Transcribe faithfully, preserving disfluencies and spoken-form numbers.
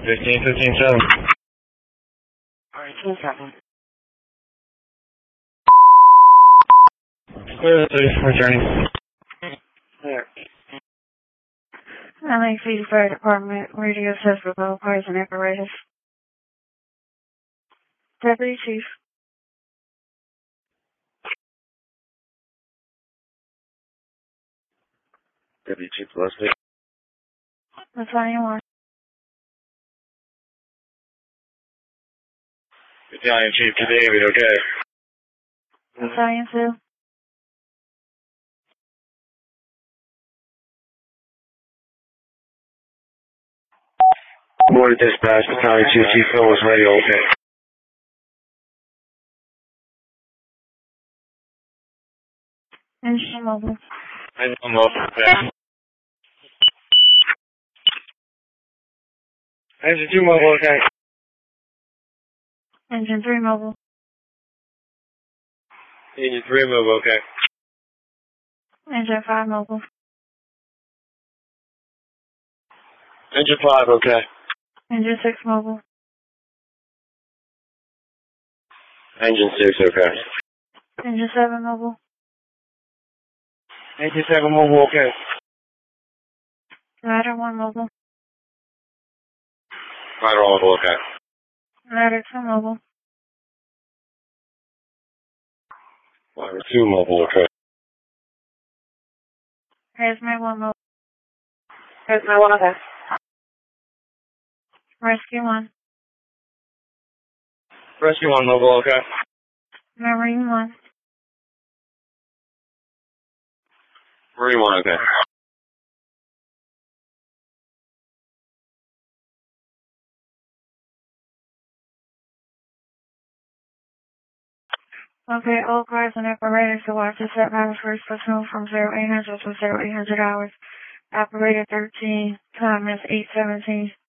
fifteen, fifteen, seven. Alright, two seven. Clear, three, returning. Clear. L A City Fire Department, radio says for both cars and apparatus. Deputy Chief. Deputy Chief Leslie. Battalion one. Battalion Chief to David, okay. Battalion two. Morning dispatch, Battalion Chief, Chief Phil is ready, okay. Engine mobile. Engine mobile, okay. Engine two mobile, okay. Engine three mobile. Engine three mobile, okay. Engine five mobile. Engine five, okay. Engine six mobile. Engine six, okay. Engine seven mobile. Engine seven mobile, okay. Ladder one mobile. Ladder mobile, okay. Ladder two mobile. Ladder two mobile, okay. Hazmat one mobile. Hazmat one, okay. Rescue one. Rescue one mobile, okay. Marine one. Marine one, okay. Okay, all cars and apparatus to watch the set matters first platoon from zero eight hundred to zero eight hundred hours. Operator thirteen, time is eight seventeen.